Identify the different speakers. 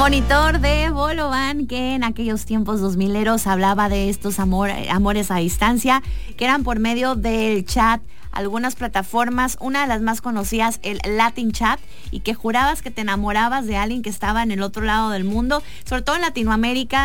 Speaker 1: Monitor de Bolovan, que en aquellos tiempos 2000eros hablaba de estos amores a distancia, que eran por medio del chat, algunas plataformas, una de las más conocidas, el Latin Chat, y que jurabas que te enamorabas de alguien que estaba en el otro lado del mundo, sobre todo en Latinoamérica.